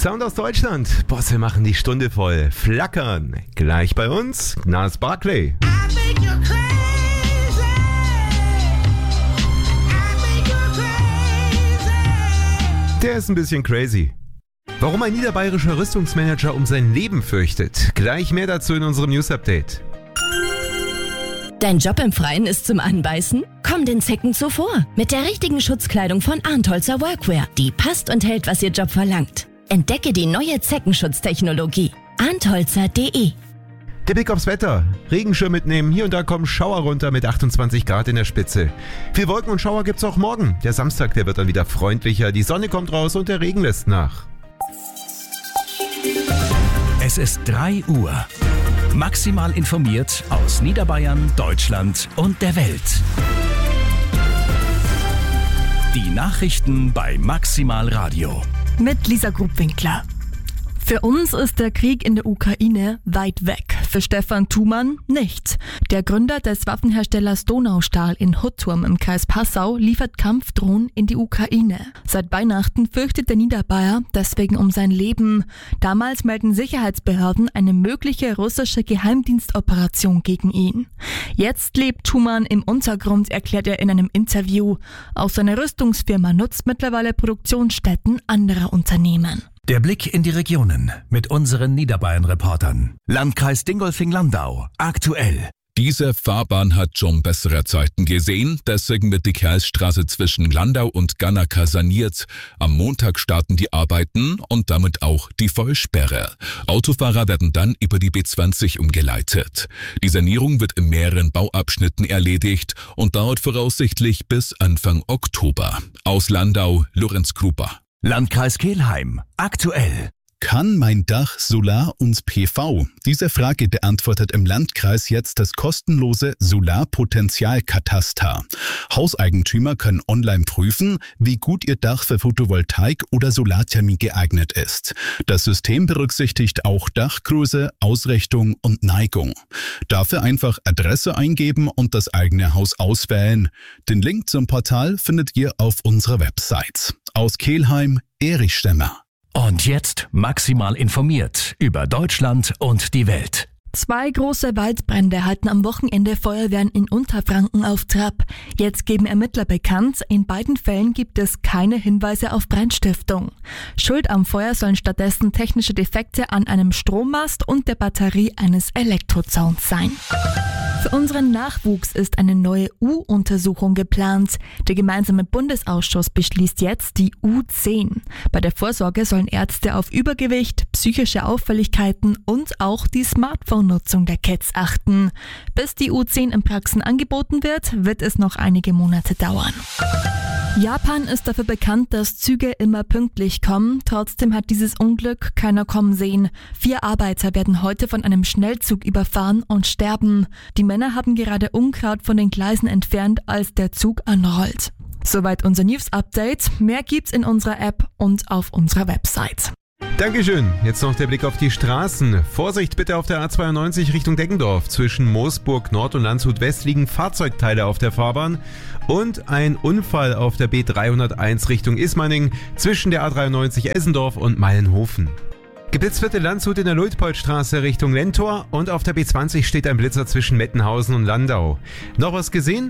Sound aus Deutschland. Bosse machen die Stunde voll. Flackern. Gleich bei uns Gnarls Barkley. Der ist ein bisschen crazy. Warum ein niederbayerischer Rüstungsmanager um sein Leben fürchtet. Gleich mehr dazu in unserem News-Update. Dein Job im Freien ist zum Anbeißen? Komm den Zecken zuvor. Mit der richtigen Schutzkleidung von Arntholzer Workwear. Die passt und hält, was Ihr Job verlangt. Entdecke die neue Zeckenschutztechnologie. Arntholzer.de. Der Blick aufs Wetter. Regenschirm mitnehmen. Hier und da kommen Schauer runter mit 28 Grad in der Spitze. Viel Wolken und Schauer gibt's auch morgen. Der Samstag, der wird dann wieder freundlicher. Die Sonne kommt raus und der Regen lässt nach. Es ist 3 Uhr. Maximal informiert aus Niederbayern, Deutschland und der Welt. Die Nachrichten bei Maximal Radio. Mit Lisa Grubwinkler. Für uns ist der Krieg in der Ukraine weit weg. Für Stefan Thumann nicht. Der Gründer des Waffenherstellers Donaustahl in Hutturm im Kreis Passau liefert Kampfdrohnen in die Ukraine. Seit Weihnachten fürchtet der Niederbayer deswegen um sein Leben. Damals melden Sicherheitsbehörden eine mögliche russische Geheimdienstoperation gegen ihn. Jetzt lebt Thumann im Untergrund, erklärt er in einem Interview. Auch seine Rüstungsfirma nutzt mittlerweile Produktionsstätten anderer Unternehmen. Der Blick in die Regionen mit unseren Niederbayern-Reportern. Landkreis Dingolfing-Landau. Aktuell. Diese Fahrbahn hat schon bessere Zeiten gesehen, deswegen wird die Kerlstraße zwischen Landau und Gannaka saniert. Am Montag starten die Arbeiten und damit auch die Vollsperre. Autofahrer werden dann über die B20 umgeleitet. Die Sanierung wird in mehreren Bauabschnitten erledigt und dauert voraussichtlich bis Anfang Oktober. Aus Landau, Lorenz Krupa. Landkreis Kelheim. Aktuell. Kann mein Dach Solar und PV? Diese Frage beantwortet im Landkreis jetzt das kostenlose Solarpotenzialkataster. Hauseigentümer können online prüfen, wie gut ihr Dach für Photovoltaik oder Solarthermie geeignet ist. Das System berücksichtigt auch Dachgröße, Ausrichtung und Neigung. Dafür einfach Adresse eingeben und das eigene Haus auswählen. Den Link zum Portal findet ihr auf unserer Website. Aus Kelheim, Erich Stemmer. Und jetzt maximal informiert über Deutschland und die Welt. 2 große Waldbrände halten am Wochenende Feuerwehren in Unterfranken auf Trab. Jetzt geben Ermittler bekannt, in beiden Fällen gibt es keine Hinweise auf Brandstiftung. Schuld am Feuer sollen stattdessen technische Defekte an einem Strommast und der Batterie eines Elektrozauns sein. Für unseren Nachwuchs ist eine neue U-Untersuchung geplant. Der gemeinsame Bundesausschuss beschließt jetzt die U10. Bei der Vorsorge sollen Ärzte auf Übergewicht, psychische Auffälligkeiten und auch die Smartphone-Nutzung der Kids achten. Bis die U10 in Praxen angeboten wird es noch einige Monate dauern. Japan ist dafür bekannt, dass Züge immer pünktlich kommen. Trotzdem hat dieses Unglück keiner kommen sehen. 4 Arbeiter werden heute von einem Schnellzug überfahren und sterben. Die Männer haben gerade Unkraut von den Gleisen entfernt, als der Zug anrollt. Soweit unser News-Update. Mehr gibt's in unserer App und auf unserer Website. Dankeschön. Jetzt noch der Blick auf die Straßen. Vorsicht bitte auf der A92 Richtung Deggendorf. Zwischen Moosburg Nord und Landshut West liegen Fahrzeugteile auf der Fahrbahn. Und ein Unfall auf der B301 Richtung Ismaning zwischen der A93 Essendorf und Meilenhofen. Geblitzt wird in Landshut in der Luitpoldstraße Richtung Lentor und auf der B20 steht ein Blitzer zwischen Mettenhausen und Landau. Noch was gesehen?